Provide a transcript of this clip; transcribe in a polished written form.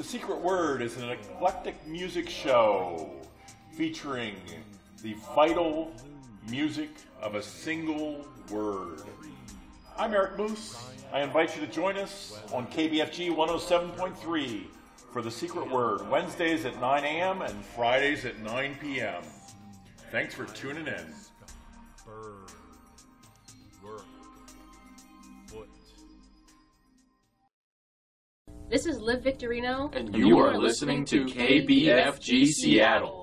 The Secret Word is an eclectic music show featuring the vital music of a single word. I'm Eric Moose. I invite you to join us on KBFG 107.3 for The Secret Word, Wednesdays at 9 a.m. and Fridays at 9 p.m. Thanks for tuning in. Bird, work, foot. This is Liv Victorino, And you are listening to KBFG Seattle.